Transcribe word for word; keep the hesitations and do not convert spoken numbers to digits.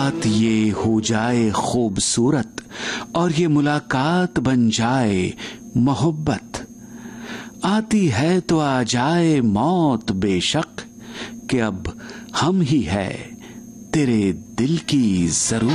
बात ये हो जाए खूबसूरत और ये मुलाकात बन जाए मोहब्बत। आती है तो आ जाए मौत बेशक, कि अब हम ही है तेरे दिल की जरूरत।